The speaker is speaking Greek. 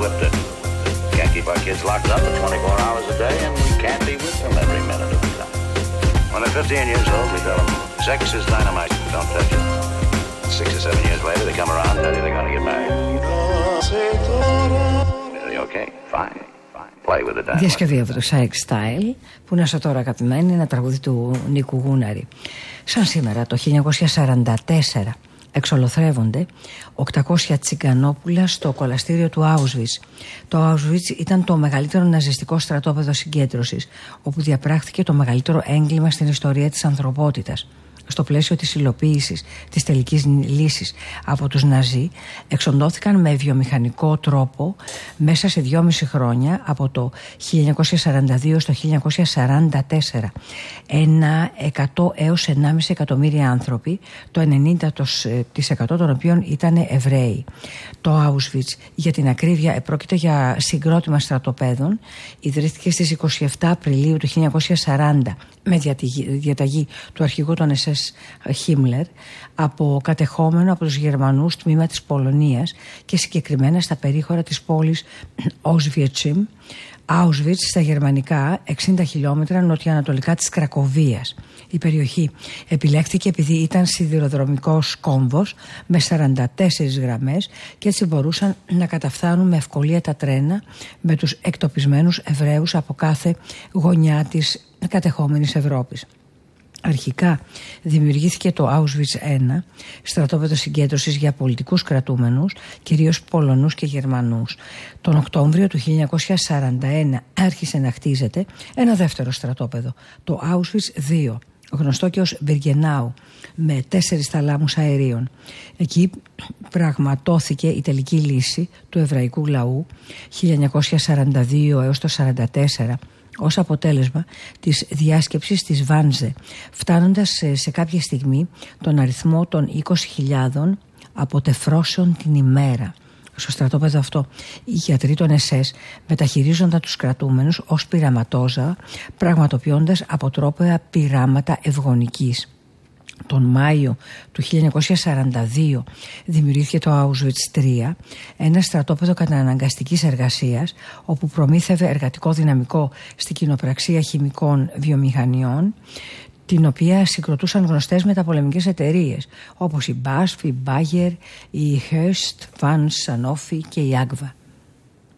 whipped it. Can't keep our kids locked up for 24 hours a day, and we can't be with them every minute of the time. When they're 15 years old, we tell them, sex is dynamite, don't touch it. 6 or 7 years later, they come around and tell you they're going to get married. Okay, fine. Διασκευή από το Psych Style, που να σε τώρα αγαπημένη, ένα τραγούδι του Νίκου Γούναρη. Σαν σήμερα το 1944 εξολοθρεύονται 800 τσιγκανόπουλα στο κολαστήριο του Auschwitz. Το Auschwitz ήταν το μεγαλύτερο ναζιστικό στρατόπεδο συγκέντρωσης, όπου διαπράχθηκε το μεγαλύτερο έγκλημα στην ιστορία της ανθρωπότητας. Στο πλαίσιο της υλοποίησης της τελικής λύσης από τους Ναζί, εξοντώθηκαν με βιομηχανικό τρόπο μέσα σε 2,5 χρόνια, από το 1942 στο 1944, 100 έως 1,5 εκατομμύρια άνθρωποι, το 90% των οποίων ήταν Εβραίοι. Το Auschwitz, για την ακρίβεια, πρόκειται για συγκρότημα στρατοπέδων, ιδρύθηκε στις 27 Απριλίου του 1940 με διαταγή του αρχηγού των SS Χίμλερ, από κατεχόμενο από τους Γερμανούς τμήμα της Πολωνίας και συγκεκριμένα στα περίχωρα της πόλης Auschwitz, στα γερμανικά 60 χιλιόμετρα νοτιοανατολικά της Κρακοβίας. Η περιοχή επιλέχθηκε επειδή ήταν σιδηροδρομικός κόμβος με 44 γραμμές και έτσι μπορούσαν να καταφθάνουν με ευκολία τα τρένα με τους εκτοπισμένους Εβραίους από κάθε γωνιά της κατεχόμενης Ευρώπης. Αρχικά δημιουργήθηκε το Auschwitz I, στρατόπεδο συγκέντρωσης για πολιτικούς κρατούμενους, κυρίως Πολωνούς και Γερμανούς. Τον Οκτώβριο του 1941 άρχισε να χτίζεται ένα δεύτερο στρατόπεδο, το Auschwitz II, γνωστό και ως Μπιργκενάου, με 4 θαλάμους αερίων. Εκεί πραγματώθηκε η τελική λύση του εβραϊκού λαού 1942 έως το 1944, ως αποτέλεσμα της διάσκεψης της Βάνζε, φτάνοντας σε κάποια στιγμή τον αριθμό των 20.000 αποτεφρώσεων την ημέρα. Στο στρατόπεδο αυτό οι γιατροί των SS μεταχειρίζονταν τους κρατούμενους ως πειραματόζωα, πραγματοποιώντας αποτρόπαια πειράματα ευγονικής. Τον Μάιο του 1942 δημιουργήθηκε το Auschwitz III, ένα στρατόπεδο καταναγκαστικής εργασίας, όπου προμήθευε εργατικό δυναμικό στην κοινοπραξία χημικών βιομηχανιών, την οποία συγκροτούσαν γνωστές μεταπολεμικές εταιρείες όπως η BASF, η Bayer, η Hearst, Vance, Sanofi και η Agva.